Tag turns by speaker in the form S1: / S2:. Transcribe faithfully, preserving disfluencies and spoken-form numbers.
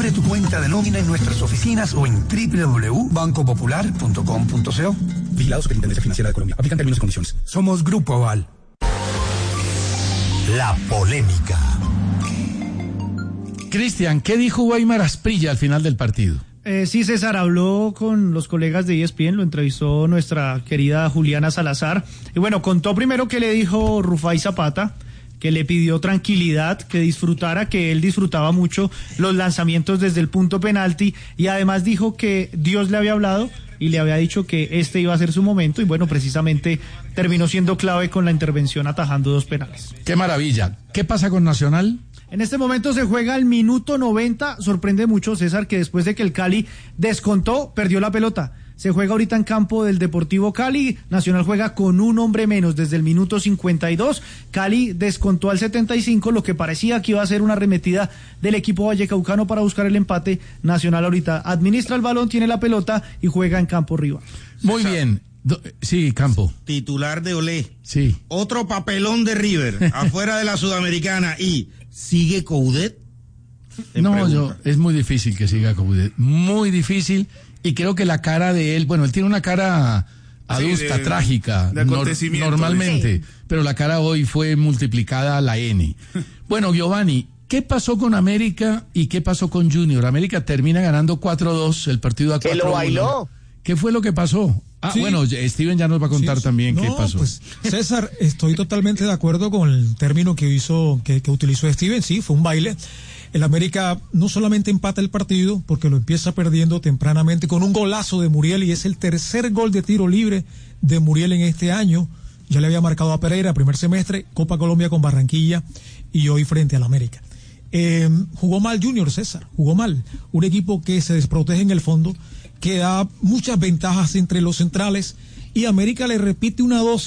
S1: Abre tu cuenta de nómina en nuestras oficinas o en doble u doble u doble u punto banco popular punto com punto co. Vigilado Superintendencia Financiera de Colombia. Aplican términos y condiciones. Somos Grupo Aval.
S2: La polémica.
S3: Cristian, ¿qué dijo Weimar Asprilla al final del partido?
S4: Eh, sí, César, habló con los colegas de E S P N, lo entrevistó nuestra querida Juliana Salazar. Y bueno, contó primero que le dijo Rufai Zapata, que le pidió tranquilidad, que disfrutara, que él disfrutaba mucho los lanzamientos desde el punto penalti, y además dijo que Dios le había hablado y le había dicho que este iba a ser su momento, y bueno, precisamente terminó siendo clave con la intervención atajando dos penales.
S3: ¡Qué maravilla! ¿Qué pasa con Nacional?
S4: En este momento se juega el minuto noventa, sorprende mucho, César, que después de que el Cali descontó, perdió la pelota. Se juega ahorita en campo del Deportivo Cali, Nacional juega con un hombre menos desde el minuto cincuenta y dos, Cali descontó al setenta y cinco, lo que parecía que iba a ser una arremetida del equipo vallecaucano para buscar el empate. Nacional ahorita administra el balón, tiene la pelota y juega en campo rival.
S3: Muy César. Bien. Do, sí, Campo.
S5: Titular de Olé.
S3: Sí.
S5: Otro papelón de River, afuera de la Sudamericana, y ¿sigue Coudet?
S3: No, pregunta. yo, es muy difícil que siga Coudet, muy difícil, y creo que la cara de él, bueno, él tiene una cara adusta, sí, de, trágica,
S6: de acontecimiento,
S3: nor, normalmente, sí. Pero la cara hoy fue multiplicada a la N. Bueno, Giovanni, ¿qué pasó con América y qué pasó con Junior? América termina ganando cuatro dos, el partido a cuatro uno.
S7: ¿Que lo bailó?
S3: ¿Qué fue lo que pasó? Ah, sí. Bueno, Steven ya nos va a contar sí, también no, qué pasó.
S8: Pues, César, estoy totalmente de acuerdo con el término que hizo, que, que utilizó Steven, sí, fue un baile. El América no solamente empata el partido, porque lo empieza perdiendo tempranamente con un golazo de Muriel, y es el tercer gol de tiro libre de Muriel en este año. Ya le había marcado a Pereira, primer semestre, Copa Colombia con Barranquilla, y hoy frente al América. Eh, jugó mal Junior, César, jugó mal. Un equipo que se desprotege en el fondo, que da muchas ventajas entre los centrales, y América le repite una dosis